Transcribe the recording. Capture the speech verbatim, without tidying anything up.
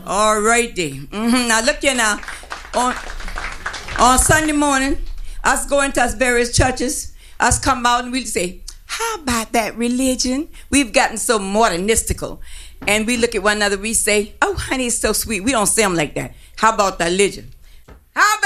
All righty. Mm-hmm. Now look here now. On, on Sunday morning, us going to us various churches, us come out and we'll say, how about that religion? We've gotten so modernistical. And we look at one another, we say, oh, honey, it's so sweet. We don't say them like that. How about that religion? How about